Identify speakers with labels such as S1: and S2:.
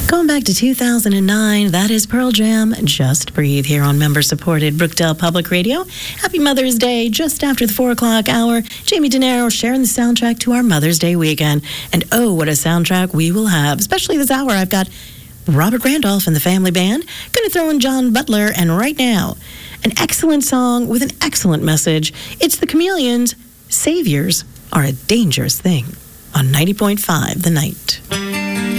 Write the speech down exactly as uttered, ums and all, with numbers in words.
S1: Going back to two thousand nine, that is Pearl Jam, Just Breathe, here on member-supported Brookdale Public Radio. Happy Mother's Day, just after the four o'clock hour. Jamie DeNaro sharing the soundtrack to our Mother's Day weekend. And oh, what a soundtrack we will have, especially this hour. I've got Robert Randolph and the Family Band. Going to throw in John Butler, and right now, an excellent song with an excellent message. It's the Chameleons, Saviors Are a Dangerous Thing, on ninety point five The Night.